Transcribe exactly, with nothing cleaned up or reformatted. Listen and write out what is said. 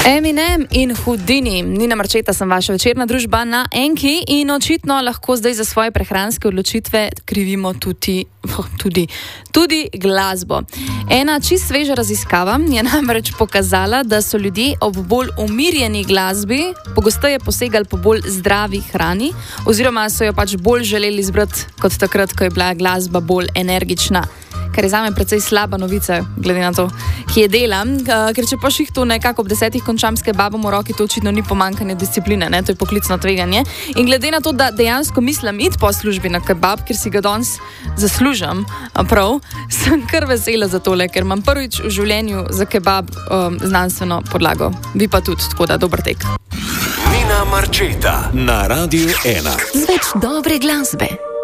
Eminem in Houdini. Nina Marčeta sem vaša večerna družba na Enki in očitno lahko zdaj za svoje prehranske odločitve krivimo tudi, tudi, tudi glasbo. Ena čist sveža raziskava je namreč pokazala, da so ljudje ob bolj umirjeni glasbi pogosteje posegali po bolj zdravi hrani oziroma so jo pač bolj želeli izbrati kot takrat, ko je bila glasba bolj energična. Kar je zame precej slaba novica, glede na to, ki je delam, ker če po šihtu nekako ob desetih končam s kebabom v roki, to očitno ni pomankanje discipline, ne? To je poklicno tveganje. In glede na to, da dejansko mislim iti po službi na kebab, ker si ga danes zaslužim, prav, sem kar vesela za tole, ker imam prvič v življenju za kebab um, znanstveno podlago. Vi pa tudi, tako da dober tek. Nina Marčeta na Radiu ena. Z več dobre glasbe.